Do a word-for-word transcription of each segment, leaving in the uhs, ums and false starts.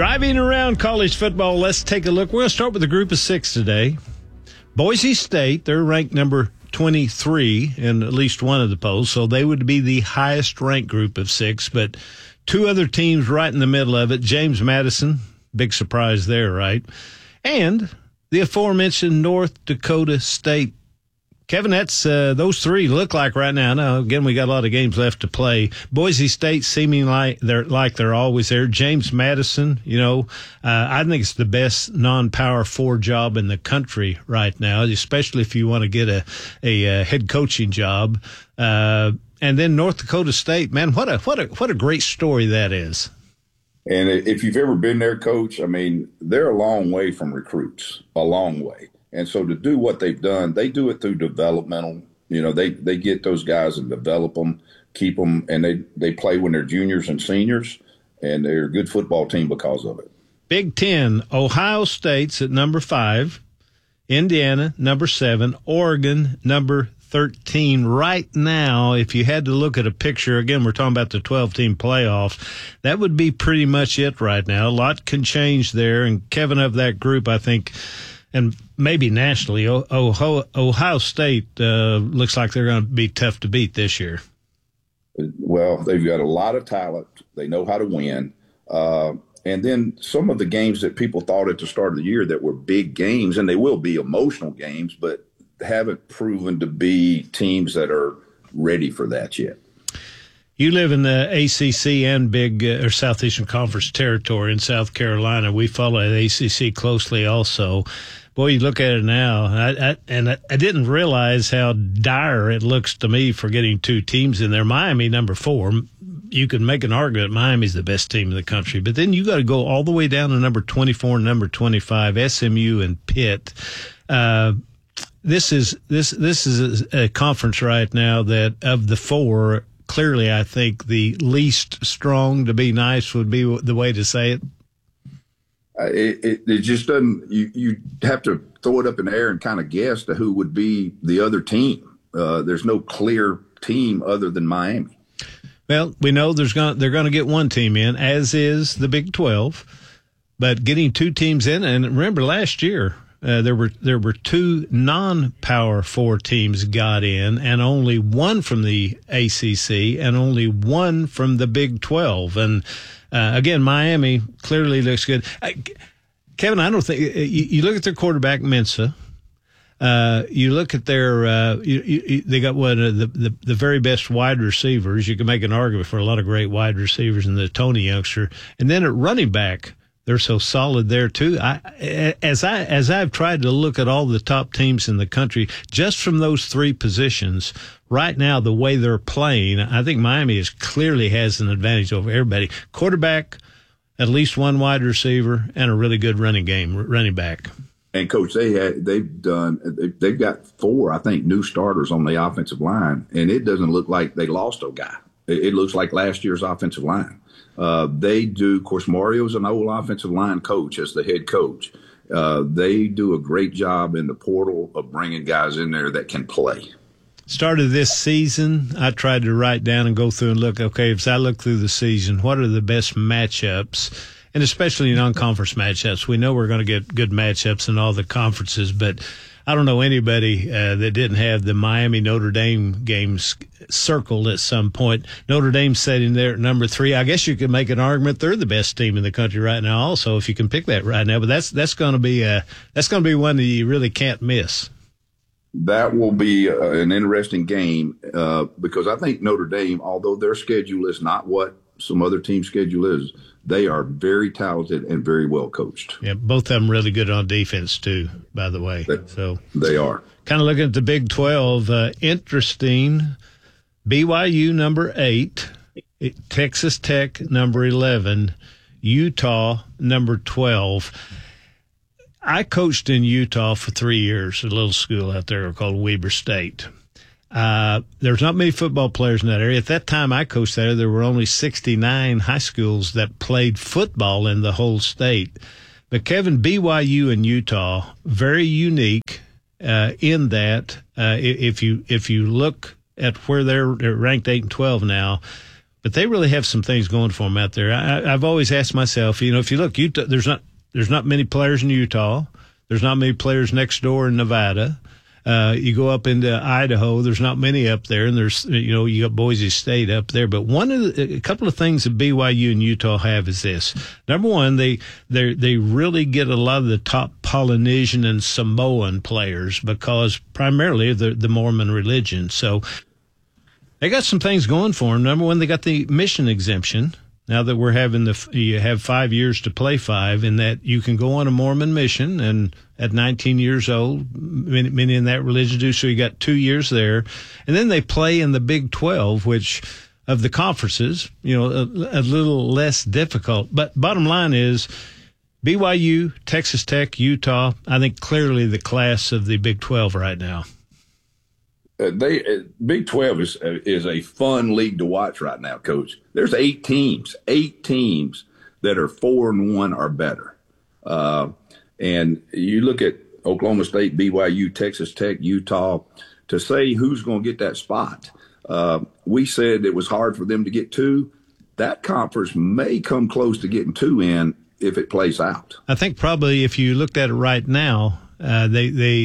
Driving around college football, let's take a look. We're going to start with a group of six today. Boise State, they're ranked number twenty-three in at least one of the polls, so they would be the highest ranked group of six. But two other teams right in the middle of it, James Madison, big surprise there, right? And the aforementioned North Dakota State. Kevin, that's uh, those three look like right now. Now, again, we got a lot of games left to play. Boise State seeming like they're like they're always there. James Madison, you know, uh, I think it's the best non-power four job in the country right now, especially if you want to get a a, a head coaching job. Uh, and then North Dakota State, man, what a what a what a great story that is. And if you've ever been there, Coach, I mean, they're a long way from recruits, a long way. And so to do what they've done, they do it through developmental. You know, they, they get those guys and develop them, keep them, and they, they play when they're juniors and seniors, and they're a good football team because of it. Big Ten, Ohio State's at number five, Indiana, number seven, Oregon, number thirteen. Right now, if you had to look at a picture, again, we're talking about the twelve-team playoff, that would be pretty much it right now. A lot can change there, and Kevin, of that group, I think, and maybe nationally, Ohio, Ohio State uh, looks like they're going to be tough to beat this year. Well, they've got a lot of talent. They know how to win. Uh, and then some of the games that people thought at the start of the year that were big games, and they will be emotional games, but haven't proven to be teams that are ready for that yet. You live in the A C C and Big uh, or Southeastern Conference territory in South Carolina. We follow the A C C closely also. Boy, you look at it now, I, I, and I, I didn't realize how dire it looks to me for getting two teams in there. Miami, number four. You could make an argument Miami's the best team in the country, but then you got to go all the way down to number twenty-four and number twenty-five, S M U and Pitt. Uh, this is this this is a, a conference right now that of the four, clearly I think the least strong, to be nice, would be the way to say it. Uh, it, it, it just doesn't. You, you have to throw it up in the air and kind of guess to who would be the other team. Uh, there's no clear team other than Miami. Well, we know there's going they're going to get one team in, as is the Big twelve. But getting two teams in, and remember last year uh, there were there were two non-Power Four teams got in, and only one from the A C C, and only one from the Big twelve, and. Uh, again, Miami clearly looks good. Uh, Kevin, I don't think you, you look at their quarterback Mensa. Uh, you look at their uh, you, you, they got one of the, the the very best wide receivers. You can make an argument for a lot of great wide receivers in the Tony youngster, and then at running back, they're so solid there too. I as I as I've tried to look at all the top teams in the country, just from those three positions. Right now, the way they're playing, I think Miami is clearly has an advantage over everybody. Quarterback, at least one wide receiver, and a really good running game, running back. And Coach, they had they've done they've got four, I think, new starters on the offensive line, and it doesn't look like they lost a guy. It looks like last year's offensive line. Uh, they do, of course, Mario's an old offensive line coach as the head coach. Uh, they do a great job in the portal of bringing guys in there that can play. Start of this season, I tried to write down and go through and look, okay, as I look through the season, what are the best matchups, and especially non-conference matchups. We know we're going to get good matchups in all the conferences, but I don't know anybody uh, that didn't have the Miami-Notre Dame games circled at some point. Notre Dame sitting there at number three. I guess you could make an argument they're the best team in the country right now also, if you can pick that right now, but that's that's going to be a, that's going to be one that you really can't miss. That will be uh, an interesting game uh, because I think Notre Dame, although their schedule is not what some other teams' schedule is, they are very talented and very well coached. Yeah, both of them really good on defense too, by the way. They, so they are. Kind of looking at the Big twelve, uh, interesting. B Y U number eight, Texas Tech number eleven, Utah number twelve. I coached in Utah for three years, a little school out there called Weber State. Uh, there's not many football players in that area. At that time I coached there, there were only sixty-nine high schools that played football in the whole state. But Kevin, B Y U and Utah, very unique uh, in that uh, if you if you look at where they're, they're ranked eight and twelve now, but they really have some things going for them out there. I, I've always asked myself, you know, if you look, Utah, there's not there's not many players in Utah. There's not many players next door in Nevada. Uh, you go up into Idaho, there's not many up there, and there's, you know, you got Boise State up there. But one of the, a couple of things that B Y U and Utah have is this. Number one, they, they, they really get a lot of the top Polynesian and Samoan players because primarily of the, the Mormon religion. So they got some things going for them. Number one, they got the mission exemption. Now that we're having the, you have five years to play five, in that you can go on a Mormon mission, and at nineteen years old, many, many in that religion do. So you got two years there, and then they play in the Big twelve, which of the conferences, you know, a, a little less difficult. But bottom line is, B Y U, Texas Tech, Utah, I think clearly the class of the Big twelve right now. Uh, they uh, Big twelve is uh, is a fun league to watch right now, Coach. There's eight teams, eight teams that are four and one or better. Uh, and you look at Oklahoma State, B Y U, Texas Tech, Utah, to say who's going to get that spot. Uh, we said it was hard for them to get two. That conference may come close to getting two in if it plays out. I think probably if you looked at it right now, Uh, they, they,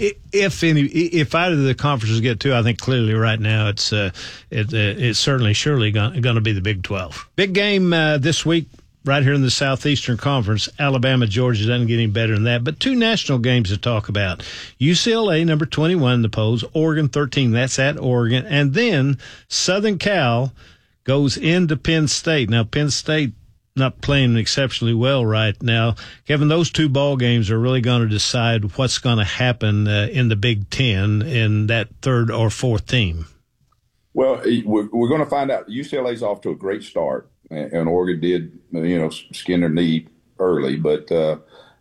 if any, if either of the conferences get two, I think clearly right now it's, uh, it, uh, it's certainly surely going to be the Big twelve. Big game, uh, this week right here in the Southeastern Conference. Alabama, Georgia doesn't get any better than that, but two national games to talk about. U C L A, number twenty-one in the polls, Oregon thirteen, that's at Oregon. And then Southern Cal goes into Penn State. Now, Penn State, not playing exceptionally well right now. Kevin, those two ball games are really going to decide what's going to happen uh, in the Big Ten in that third or fourth team. Well, we're, we're going to find out. U C L A's off to a great start, and Oregon did, you know, skin their knee early, but uh,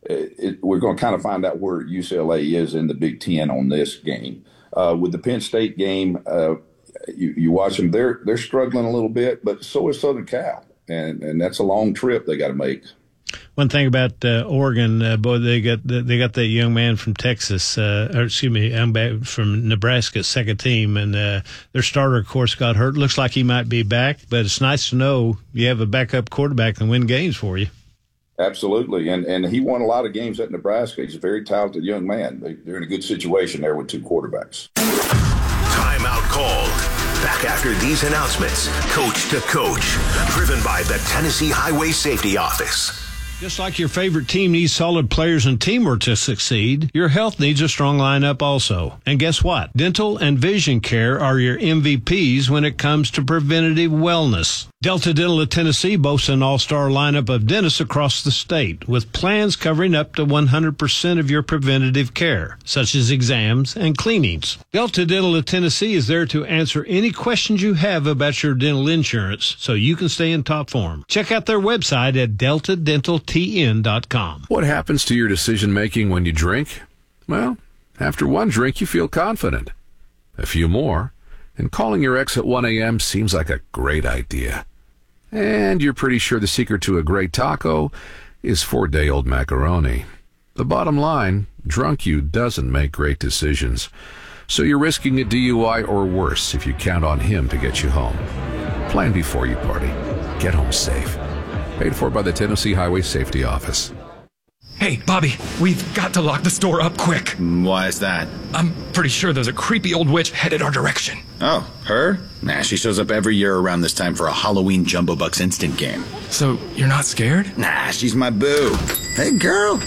it, we're going to kind of find out where U C L A is in the Big Ten on this game. Uh, with the Penn State game, uh, you, you watch them; they're they're struggling a little bit, but so is Southern Cal. And and that's a long trip they got to make. One thing about uh, Oregon, uh, boy, they got they got that young man from Texas, uh, or excuse me, I'm back from Nebraska, second team, and uh, their starter, of course, got hurt. Looks like he might be back, but it's nice to know you have a backup quarterback that can win games for you. Absolutely, and and he won a lot of games at Nebraska. He's a very talented young man. They, they're in a good situation there with two quarterbacks. Timeout called. Back after these announcements, Coach to Coach, driven by the Tennessee Highway Safety Office. Just like your favorite team needs solid players and teamwork to succeed, your health needs a strong lineup also. And guess what? Dental and vision care are your M V Ps when it comes to preventative wellness. Delta Dental of Tennessee boasts an all-star lineup of dentists across the state, with plans covering up to one hundred percent of your preventative care, such as exams and cleanings. Delta Dental of Tennessee is there to answer any questions you have about your dental insurance so you can stay in top form. Check out their website at delta dental t n dot com. What happens to your decision-making when you drink? Well, after one drink, you feel confident. A few more, and calling your ex at one a.m. seems like a great idea. And you're pretty sure the secret to a great taco is four-day-old macaroni. The bottom line, drunk you doesn't make great decisions. So you're risking a D U I or worse if you count on him to get you home. Plan before you party. Get home safe. Paid for by the Tennessee Highway Safety Office. Hey, Bobby, we've got to lock the store up quick. Why is that? I'm pretty sure there's a creepy old witch headed our direction. Oh, her? Nah, she shows up every year around this time for a Halloween Jumbo Bucks instant game. So, you're not scared? Nah, she's my boo. Hey, girl.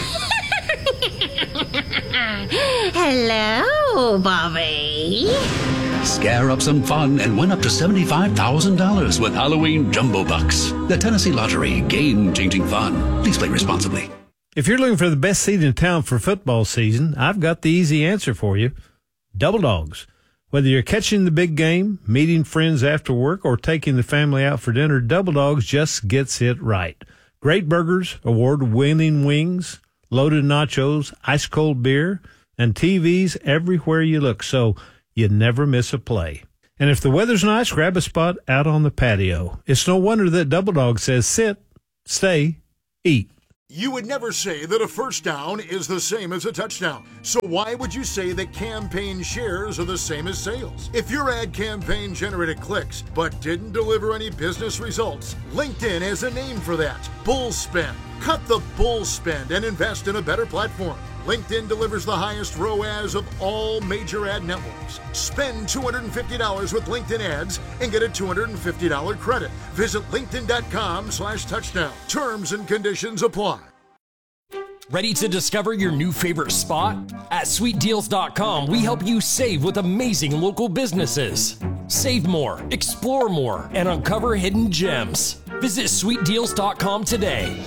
Hello, Bobby. Scare up some fun and win up to seventy-five thousand dollars with Halloween Jumbo Bucks. The Tennessee Lottery, game-changing fun. Please play responsibly. If you're looking for the best seat in town for football season, I've got the easy answer for you. Double Dogs. Whether you're catching the big game, meeting friends after work, or taking the family out for dinner, Double Dogs just gets it right. Great burgers, award-winning wings, loaded nachos, ice-cold beer, and T Vs everywhere you look, so you never miss a play. And if the weather's nice, grab a spot out on the patio. It's no wonder that Double Dog says sit, stay, eat. You would never say that a first down is the same as a touchdown. So why would you say that campaign shares are the same as sales? If your ad campaign generated clicks but didn't deliver any business results, LinkedIn has a name for that: bull spend. Cut the bull spend and invest in a better platform. LinkedIn delivers the highest R O A S of all major ad networks. Spend two hundred fifty dollars with LinkedIn ads and get a two hundred fifty dollars credit. Visit linkedin.com slash touchdown. Terms and conditions apply. Ready to discover your new favorite spot? At sweet deals dot com, we help you save with amazing local businesses. Save more, explore more, and uncover hidden gems. Visit sweet deals dot com today.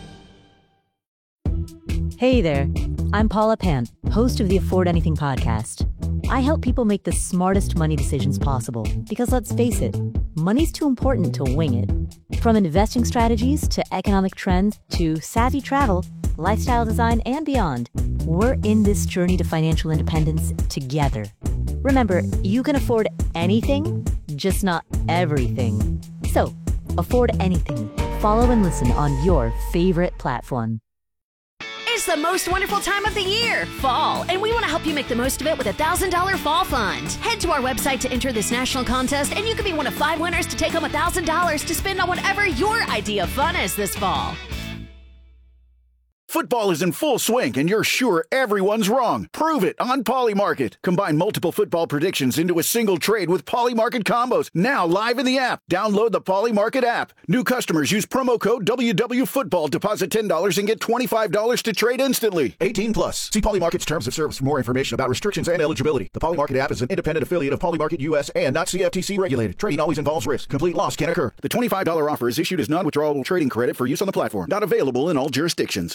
Hey there, I'm Paula Pant, host of the Afford Anything podcast. I help people make the smartest money decisions possible because, let's face it, money's too important to wing it. From investing strategies to economic trends to savvy travel, lifestyle design, and beyond, we're in this journey to financial independence together. Remember, you can afford anything, just not everything. So, afford anything. Follow and listen on your favorite platform. It's the most wonderful time of the year, fall, and we want to help you make the most of it with a one thousand dollars Fall Fund. Head to our website to enter this national contest, and you can be one of five winners to take home one thousand dollars to spend on whatever your idea of fun is this fall. Football is in full swing, and you're sure everyone's wrong. Prove it on Polymarket. Combine multiple football predictions into a single trade with Polymarket combos. Now live in the app. Download the Polymarket app. New customers use promo code W W Football. Deposit ten dollars and get twenty-five dollars to trade instantly. eighteen plus. See Polymarket's terms of service for more information about restrictions and eligibility. The Polymarket app is an independent affiliate of Polymarket U S and not C F T C regulated. Trading always involves risk. Complete loss can occur. The twenty-five dollars offer is issued as non-withdrawable trading credit for use on the platform. Not available in all jurisdictions.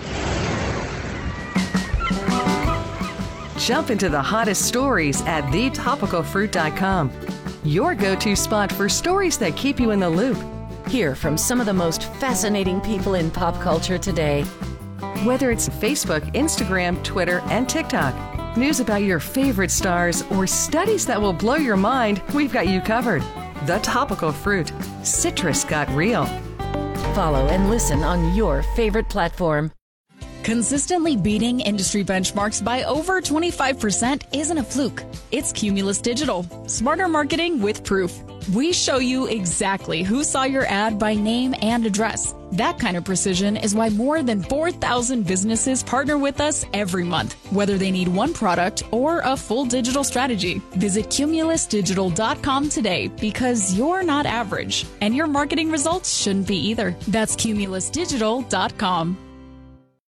Jump into the hottest stories at the topical fruit dot com. Your go-to spot for stories that keep you in the loop. Hear from some of the most fascinating people in pop culture today. Whether it's Facebook, Instagram, Twitter, and TikTok, news about your favorite stars, or studies that will blow your mind, we've got you covered. The Topical Fruit. Citrus got real. Follow and listen on your favorite platform. Consistently beating industry benchmarks by over twenty-five percent isn't a fluke. It's Cumulus Digital. Smarter marketing with proof. We show you exactly who saw your ad by name and address. That kind of precision is why more than four thousand businesses partner with us every month, whether they need one product or a full digital strategy. Visit cumulus digital dot com today, because you're not average, and your marketing results shouldn't be either. That's cumulus digital dot com.